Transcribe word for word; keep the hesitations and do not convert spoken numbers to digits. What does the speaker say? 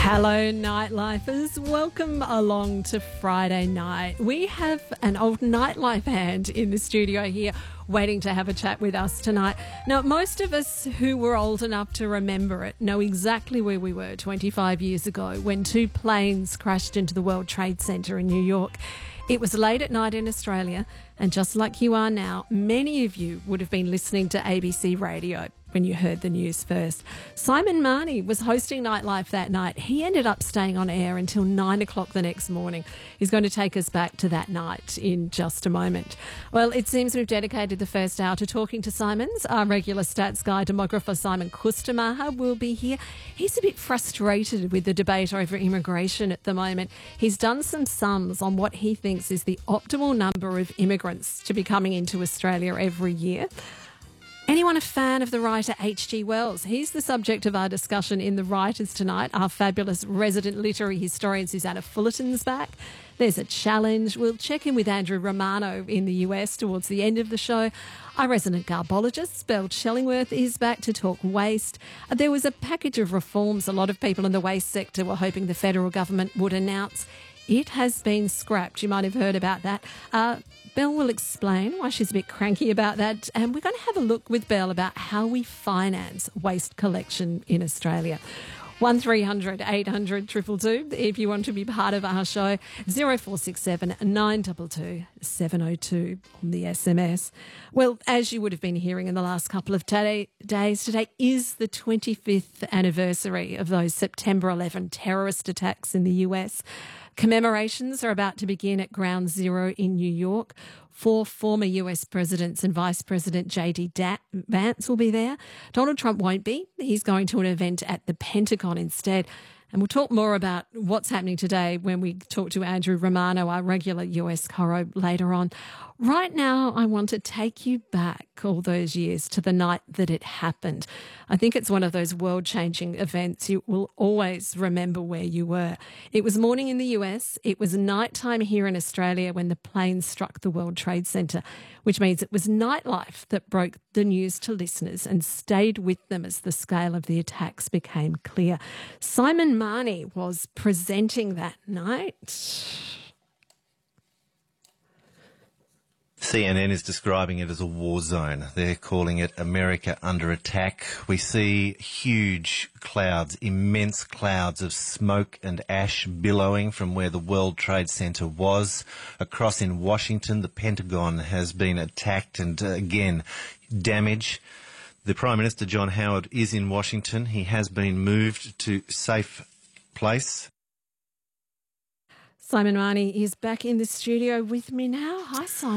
Hello, nightlifers. Welcome along to Friday night. We have an old nightlife hand in the studio here waiting to have a chat with us tonight. Now, most of us who were old enough to remember it know exactly where we were twenty-five years ago when two planes crashed into the World Trade Center in New York. It was late at night in Australia, and just like you are now, many of you would have been listening to A B C Radio when you heard the news first. Simon Marnie was hosting Nightlife that night. He ended up staying on air until nine o'clock the next morning. He's going to take us back to that night in just a moment. Well, it seems we've dedicated the first hour to talking to Simons. Our regular stats guy, demographer Simon Kusturmaja, will be here. He's a bit frustrated with the debate over immigration at the moment. He's done some sums on what he thinks is the optimal number of immigrants to be coming into Australia every year. Anyone a fan of the writer H G Wells? He's the subject of our discussion in The Writers tonight. Our fabulous resident literary historian Susanna Fullerton's back. There's a challenge. We'll check in with Andrew Romano in the U S towards the end of the show. Our resident garbologist, Belle Chellingworth, is back to talk waste. There was a package of reforms a lot of people in the waste sector were hoping the federal government would announce. It has been scrapped. You might have heard about that. Uh, Belle will explain why she's a bit cranky about that. And we're going to have a look with Belle about how we finance waste collection in Australia. one three hundred eight hundred two two two if you want to be part of our show. zero four six seven nine two two seven zero two on the S M S. Well, as you would have been hearing in the last couple of today, days, today is the twenty-fifth anniversary of those September eleventh terrorist attacks in the U S. Commemorations are about to begin at Ground Zero in New York. Four former U S presidents and Vice President J D Vance will be there. Donald Trump won't be. He's going to an event at the Pentagon instead. And we'll talk more about what's happening today when we talk to Andrew Romano, our regular U S corro, later on. Right now, I want to take you back all those years to the night that it happened. I think it's one of those world-changing events. You will always remember where you were. It was morning in the U S. It was nighttime here in Australia when the plane struck the World Trade Center, which means it was Nightlife that broke the news to listeners and stayed with them as the scale of the attacks became clear. Simon Marnie was presenting that night. C N N is describing it as a war zone. They're calling it America under attack. We see huge clouds, immense clouds of smoke and ash billowing from where the World Trade Center was. Across in Washington, the Pentagon has been attacked and, uh, again, damage. The Prime Minister, John Howard, is in Washington. He has been moved to safe place. Simon Marnie is back in the studio with me now. Hi, Simon.